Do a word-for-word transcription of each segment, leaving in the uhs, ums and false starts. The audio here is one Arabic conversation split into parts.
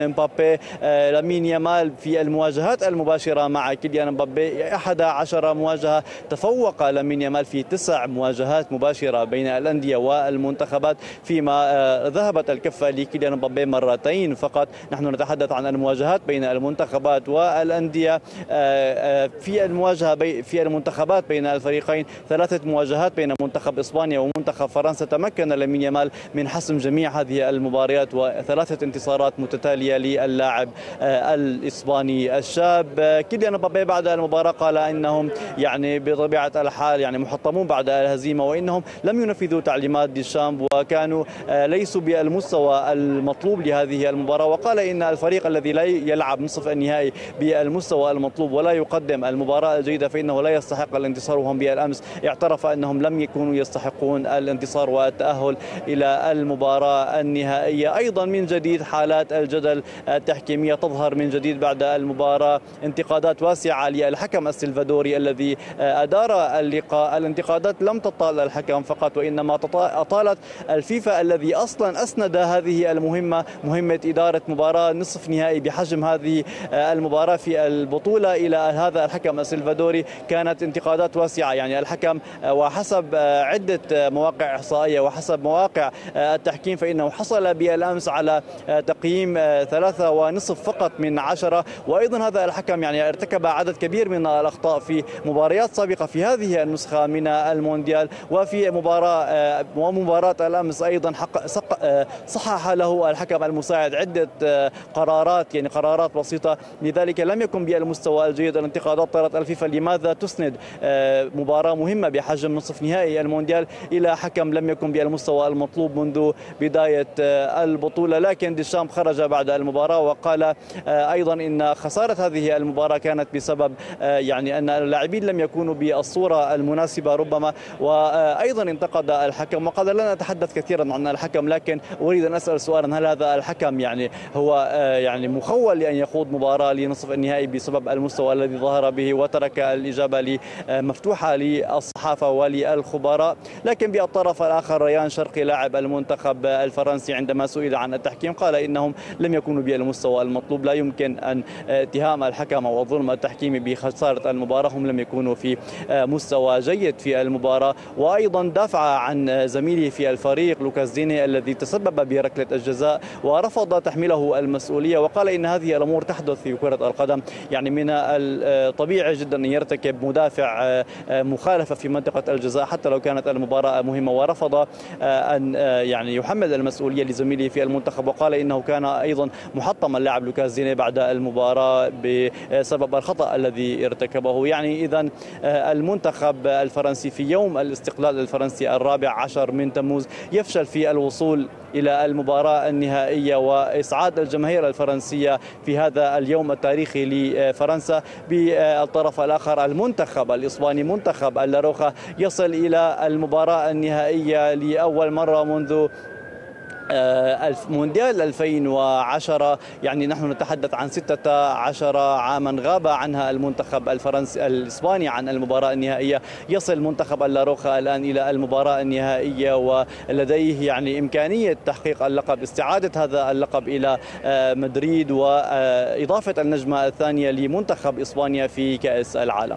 مبابي. لامين يامال في المواجهات المباشرة مع كيليان مبابي أحد عشر مواجهة، تفوق لامين يامال في تسع مواجهات مباشرة بين الأندية والمنتخبات، فيما ذهبت الكفة لكيليان مبابي مرتين فقط. نحن نتحدث عن المواجهات بين المنتخبات والأندية. في المواجهة في المنتخبات بين الفريقين ثلاثة مواجهات بين منتخب إسبانيا ومنتخب فرنسا، تمكن لامين يامال من حسم جميع هذه المباريات وثلاثة انتصارات متتالية للاعب الإسباني الشاب. كيليان مبابي بعد المباراة قال إنهم يعني بطبيعة الحال يعني محطمون بعد الهزيمة، وإنهم لم ينفذوا تعليمات ديشامب وكانوا ليسوا بالمستوى المطلوب لهذه المباراة. وقال إن الفريق الذي لا يلعب نصف النهائي بالمستوى المطلوب ولا يقدم المباراة الجيدة فإنه لا يستحق الانتصار. وهم بالأمس اعترف أنهم لم يكونوا يستحقون الانتصار والتأهل إلى المباراة النهائية. أيضا من جديد حالات الجدل التحكيمية تظهر من جديد بعد المباراة، انتقادات واسعة للحكم السلفادوري الذي أدار اللقاء. الانتقادات لم تطال الحكم فقط وإنما أطالت الفيفا الذي أصلا أسند هذه المهمة، مهمة إدارة مباراة نصف نهائي بحجم هذه المباراة في البطولة، إلى هذا الحكم السلفادوري. كانت انتقادات واسعة، يعني الحكم وحسب عدة مواقع إحصائية وحسب مواقع التحكيم فإنه حصل بالأمس على تقييم ثلاثة ونصف فقط من عشرة. وأيضا هذا الحكم يعني ارتكب عدد كبير من الأخطاء في مباريات سابقة في هذه النسخة من المونديال، وفي مباراة ومباراة الأمس أيضا حق صحح له الحكم المساعد عدة قرارات، يعني قرارات بسيطة، لذلك لم يكن بالمستوى الجيد. الانتقادات طالت الفيفا لماذا تسند مباراة مهمة بحجم نصف نهائي المونديال إلى حكم لم يكن بالمستوى المطلوب منذ بداية البطولة. لكن ديشامب خرج بعد المباراة وقال أيضا إن خسارة هذه المباراة كانت بسبب يعني أن اللاعبين لم يكونوا بالصورة المناسبة ربما، وأيضا انتقد الحكم وقال لن أتحدث كثيرا عن الحكم، لكن أريد أن أسأل سؤالا: هل هذا الحكم يعني هو يعني مخول لأن يخوض مباراة لنصف النهائي بسبب المستوى الذي ظهر به؟ وترك الإجابة مفتوحة للصحافة وللخبراء. لكن بالطرف الآخر ريان شرقي لاعب المنتخب الفرنسي عندما سئل عن التحكيم قال إنهم لم يكونوا بالمستوى المطلوب، لا يمكن أن اتهام الحكم أو الظلم التحكيمي بخسارة المباراة، هم لم يكونوا في مستوى جيد في المباراة. وأيضا دافع عن زميله في الفريق لوكاس ديني الذي تسبب بركلة الجزاء ورفض تحمله المسؤولية، وقال إن هذه الأمور تحدث في كرة القدم، يعني من الطبيعي جدا أن يرتكب مدافع مخالفة في منطقة الجزاء حتى لو كانت المباراة مهمة، ورفض أن يعني يحمل المسؤولية لزميله في المنتخب. وقال إنه كان أيضا محطم اللاعب لوكاس ديني بعد المباراة بسبب الخطأ الذي ارتكبه. يعني إذا المنتخب الفرنسي في يوم الاستقلال الفرنسي الرابع عشر من تموز يفشل في الوصول إلى المباراة النهائية وإسعاد الجماهير الفرنسية في هذا اليوم التاريخي لفرنسا. بالطرف الآخر المنتخب الإسباني منتخب اللاروخا يصل إلى المباراة النهائية لأول مرة منذ مونديال ألفين وعشرة، يعني نحن نتحدث عن ستة عشر عاما غاب عنها المنتخب الفرنسي الإسباني عن المباراة النهائية. يصل منتخب اللاروخا الآن إلى المباراة النهائية ولديه يعني إمكانية تحقيق اللقب، استعادة هذا اللقب إلى مدريد وإضافة النجمة الثانية لمنتخب إسبانيا في كأس العالم.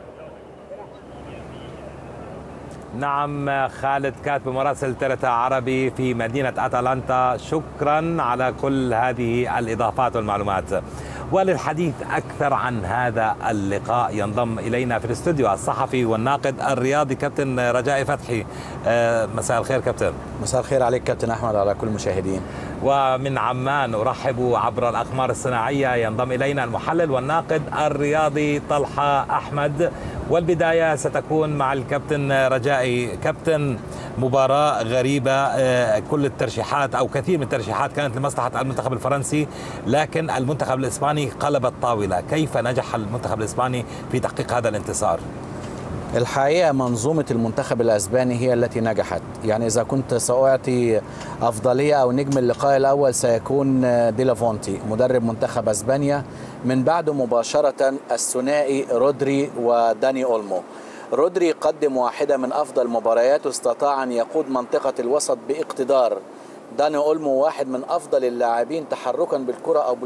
نعم، خالد كاتب مراسل ترتا عربي في مدينة أتلانتا، شكرا على كل هذه الإضافات والمعلومات. وللحديث أكثر عن هذا اللقاء ينضم إلينا في الاستوديو الصحفي والناقد الرياضي كابتن رجاء فتحي. مساء الخير كابتن. مساء الخير عليك كابتن أحمد وعلى كل المشاهدين. ومن عمان أرحب عبر الأقمار الصناعية ينضم إلينا المحلل والناقد الرياضي طلحة أحمد. والبداية ستكون مع الكابتن رجائي. كابتن، مباراة غريبة، كل الترشيحات أو كثير من الترشيحات كانت لمصلحة المنتخب الفرنسي، لكن المنتخب الإسباني قلب الطاولة. كيف نجح المنتخب الإسباني في تحقيق هذا الانتصار؟ الحقيقة منظومة المنتخب الأسباني هي التي نجحت. يعني إذا كنت سأعطي أفضلية أو نجم اللقاء الأول سيكون ديلافونتي مدرب منتخب أسبانيا، من بعده مباشرة الثنائي رودري وداني أولمو. رودري قدم واحدة من أفضل مبارياته، استطاع أن يقود منطقة الوسط باقتدار داني اولمو واحد من افضل اللاعبين تحركا بالكره او